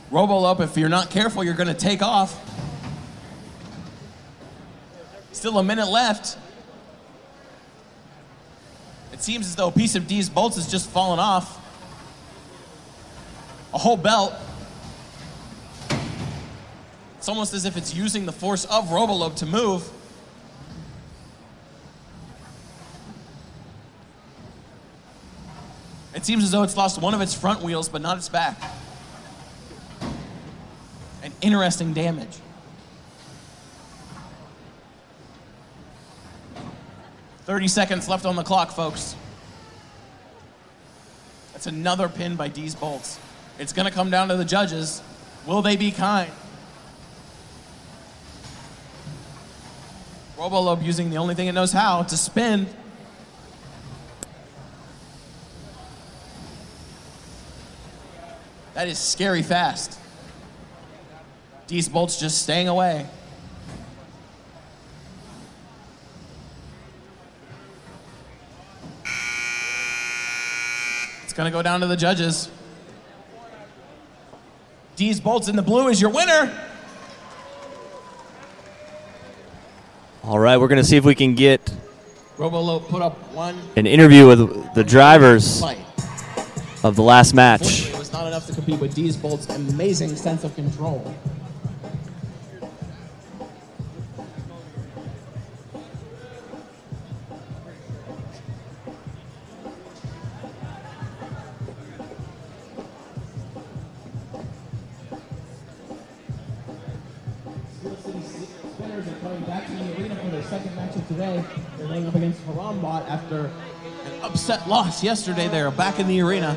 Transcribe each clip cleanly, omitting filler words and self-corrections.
Robolope, if you're not careful, you're going to take off. Still a minute left. It seems as though a piece of D's bolts has just fallen off. A whole belt. It's almost as if it's using the force of Robolope to move. It seems as though it's lost one of its front wheels, but not its back. An interesting damage. "30 seconds left on the clock, folks. That's another pin by D's bolts. It's going to come down to the judges. Will they be kind? Robolope using the only thing it knows how, to spin. That is scary fast. D's bolts just staying away. It's going to go down to the judges. D's bolts in the blue is your winner. All right, we're going to see if we can get Robolope put up an interview with the drivers fight. of the last match. It was not enough to compete with D's bolts' amazing sense of control. Spinners are coming back to the arena for their second match of today. They're laying up against Harambot after an upset loss yesterday. They're back in the arena.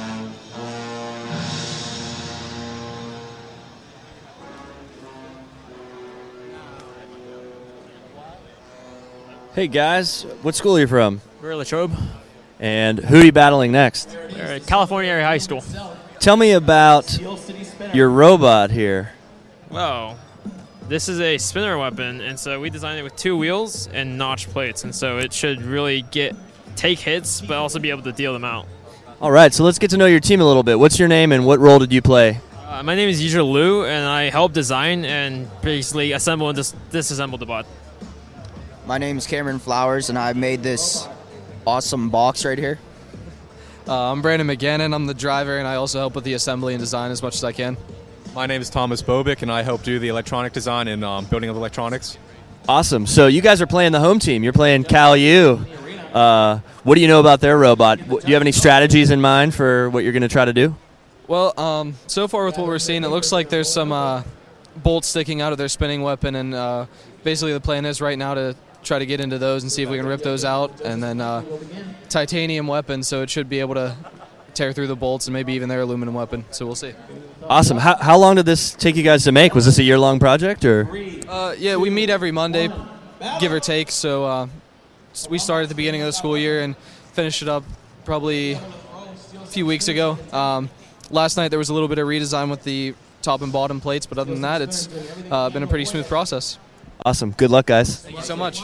Hey guys, what school are you from? We're Latrobe. And who are you battling next? We're at California Area High School. Tell me about your robot here. Whoa. This is a spinner weapon, and so we designed it with 2 wheels and notch plates, and so it should really take hits, but also be able to deal them out. All right, so let's get to know your team a little bit. What's your name and what role did you play? My name is Yuzha Liu, and I help design and basically assemble and disassemble the bot. My name is Cameron Flowers, and I made this awesome box right here. I'm Brandon McGannon. I'm the driver, and I also help with the assembly and design as much as I can. My name is Thomas Bobick, and I help do the electronic design and building of electronics. Awesome. So you guys are playing the home team. You're playing Cal U. What do you know about their robot? Do you have any strategies in mind for what you're going to try to do? Well, so far with what we're seeing, it looks like there's some bolts sticking out of their spinning weapon, and basically the plan is right now to try to get into those and see if we can rip those out, and then titanium weapon, so it should be able to tear through the bolts and maybe even their aluminum weapon, so we'll see. Awesome. How long did this take you guys to make? Was this a year-long project, or? Yeah, we meet every Monday, give or take, so we started at the beginning of the school year and finished it up probably a few weeks ago. Last night there was a little bit of redesign with the top and bottom plates, but other than that, it's been a pretty smooth process. Awesome. Good luck, guys. Thank you so much.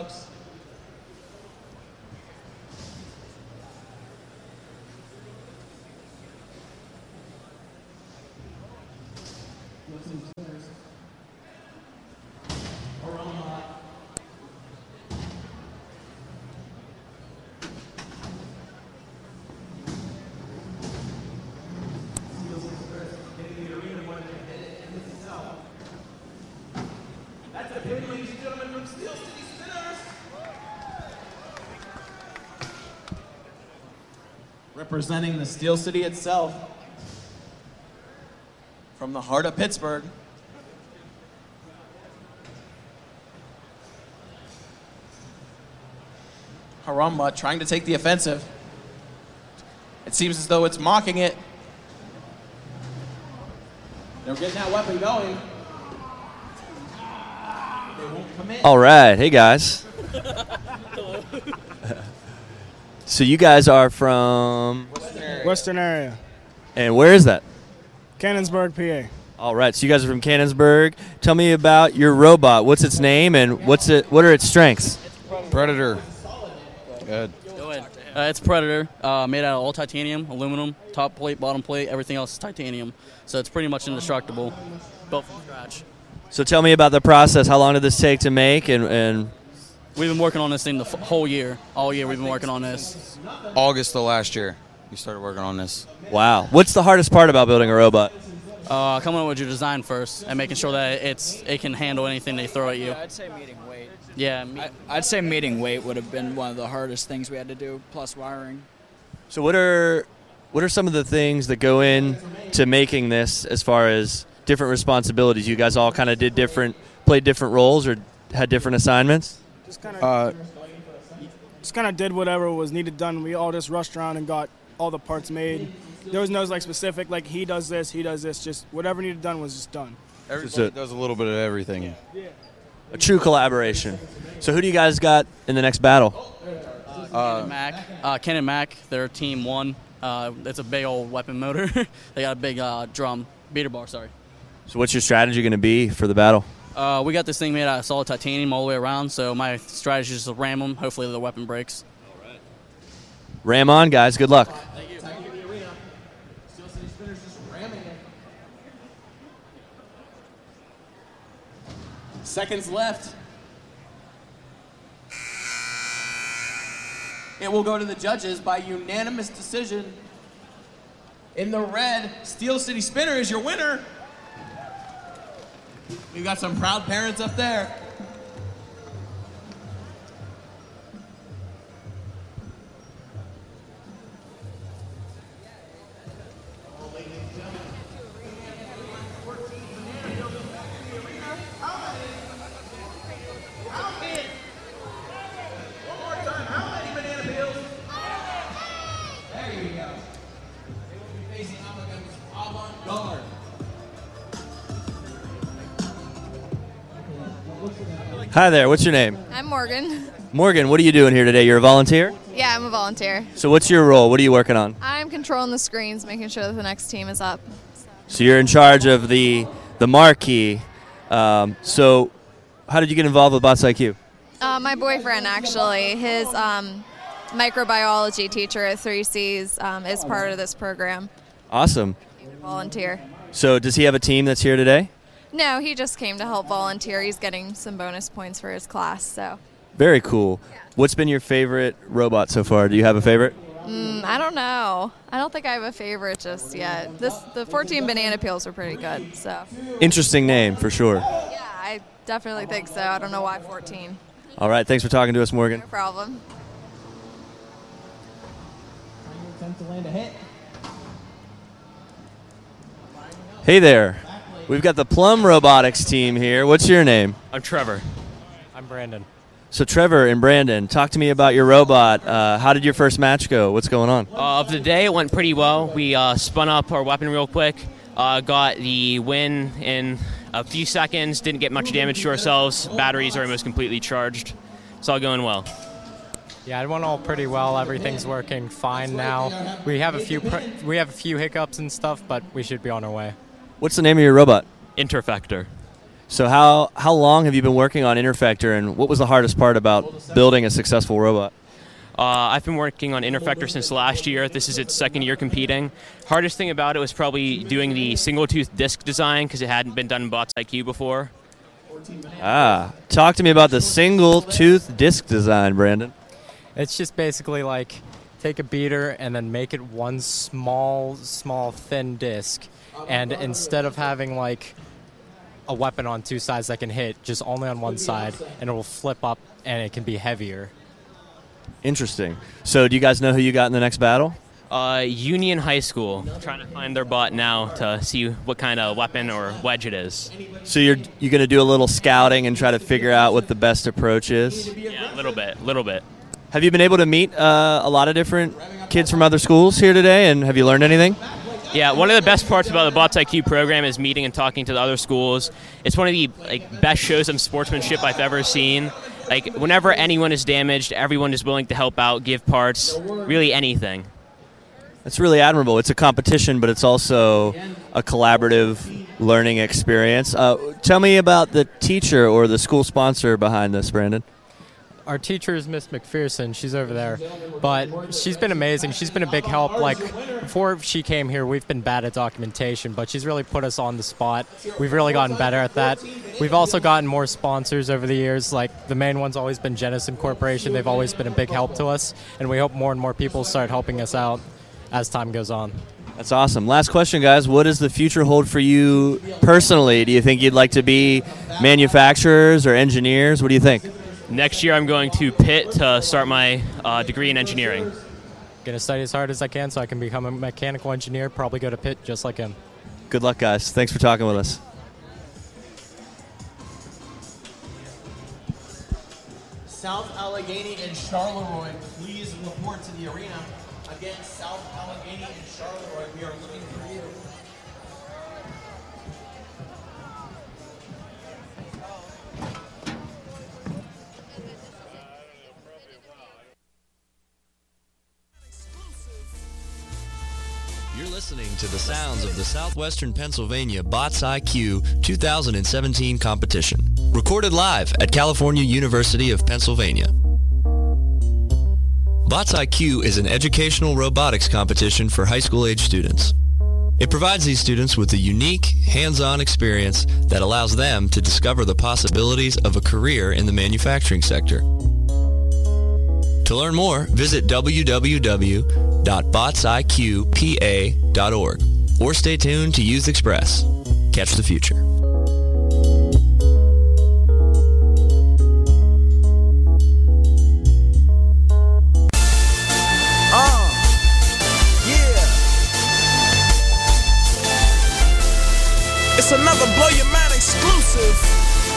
Representing the Steel City itself, from the heart of Pittsburgh, Harambot trying to take the offensive. It seems as though it's mocking it. They're getting that weapon going. They won't commit. All right. Hey, guys. So you guys are from? Western area. And where is that? Cannonsburg, PA. All right. So you guys are from Cannonsburg. Tell me about your robot. What's its name and what are its strengths? Predator. Good. Go ahead. It's Predator, made out of all titanium, aluminum, top plate, bottom plate, everything else is titanium. So it's pretty much indestructible, built from scratch. So tell me about the process. How long did this take to make? And We've been working on this thing the whole year. All year we've been working on this. August of last year, we started working on this. wow, what's the hardest part about building a robot? Coming up with your design first and making sure that it can handle anything they throw at you. I'd say meeting weight. Yeah, I'd say meeting weight would have been one of the hardest things we had to do, plus wiring. So what are some of the things that go in to making this as far as different responsibilities? You guys all kind of played different roles or had different assignments? Just kind of did whatever was needed done. We all just rushed around and got all the parts made. There was no specific he does this, he does this. Just whatever needed done was just done. Everybody does a little bit of everything. A true collaboration. So who do you guys got in the next battle? Ken and Mac, they're team 1. It's a big old weapon motor. They got a big beater bar, sorry. So what's your strategy going to be for the battle? We got this thing made out of solid titanium all the way around, so my strategy is to ram them. Hopefully the weapon breaks. Ram on, guys. Good luck. Thank you. Steel City Spinners just ramming it. Seconds left. It will go to the judges by unanimous decision. In the red, Steel City Spinner is your winner. We've got some proud parents up there. Hi there. What's your name? I'm Morgan. Morgan, what are you doing here today? You're a volunteer? Yeah, I'm a volunteer. So what's your role? What are you working on? I'm controlling the screens, making sure that the next team is up. So you're in charge of the marquee. So how did you get involved with Bots IQ? My boyfriend, actually, his microbiology teacher at 3Cs is part of this program. Awesome. He's a volunteer. So does he have a team that's here today? No, he just came to help volunteer. He's getting some bonus points for his class. So. Very cool. What's been your favorite robot so far? Do you have a favorite? I don't know. I don't think I have a favorite just yet. The 14 banana peels are pretty good. So. Interesting name, for sure. Yeah, I definitely think so. I don't know why 14. All right, thanks for talking to us, Morgan. No problem. Attempt to land a hit. Hey there. We've got the Plum Robotics team here. What's your name? I'm Trevor. I'm Brandon. So Trevor and Brandon, talk to me about your robot. How did your first match go? What's going on? Of the day, it went pretty well. We spun up our weapon real quick, got the win in a few seconds, didn't get much damage to ourselves. Batteries are almost completely charged. It's all going well. Yeah, it went all pretty well. Everything's working fine now. We have a few hiccups and stuff, but we should be on our way. What's the name of your robot? Interfector. So how long have you been working on Interfector, and what was the hardest part about building a successful robot? I've been working on Interfector since last year. This is its second year competing. Hardest thing about it was probably doing the single-tooth disc design because it hadn't been done in Bots IQ before. Talk to me about the single-tooth disc design, Brandon. It's just basically like take a beater and then make it one small, thin disc. And instead of having like a weapon on two sides that can hit, just only on one side, and it will flip up and it can be heavier. Interesting. So do you guys know who you got in the next battle? Union High School. Trying to find their bot now to see what kind of weapon or wedge it is. So you're going to do a little scouting and try to figure out what the best approach is? Yeah, a little bit. Have you been able to meet a lot of different kids from other schools here today, and have you learned anything? Yeah, one of the best parts about the Bots IQ program is meeting and talking to the other schools. It's one of the best shows of sportsmanship I've ever seen. Whenever anyone is damaged, everyone is willing to help out, give parts, really anything. That's really admirable. It's a competition, but it's also a collaborative learning experience. Tell me about the teacher or the school sponsor behind this, Brandon. our teacher is Miss McPherson. She's over there. But she's been amazing. She's been a big help. Like, before she came here, we've been bad at documentation, but she's really put us on the spot. We've really gotten better at that. We've also gotten more sponsors over the years. Like, the main one's always been Jennison Corporation. They've always been a big help to us, and we hope more and more people start helping us out as time goes on. That's awesome. Last question, guys. What does the future hold for you personally? Do you think you'd like to be manufacturers or engineers? What do you think? Next year, I'm going to Pitt to start my degree in engineering. Going to study as hard as I can so I can become a mechanical engineer, probably go to Pitt just like him. Good luck, guys. Thanks for talking with us. South Allegheny and Charleroi, please report to the arena. Again, South Allegheny and Charleroi, we are looking for you. You're listening to the sounds of the Southwestern Pennsylvania Bots IQ 2017 competition. Recorded live at California University of Pennsylvania. Bots IQ is an educational robotics competition for high school age students. It provides these students with a unique, hands-on experience that allows them to discover the possibilities of a career in the manufacturing sector. To learn more, visit www.botsiqpa.org or stay tuned to Youth Express. Catch the future.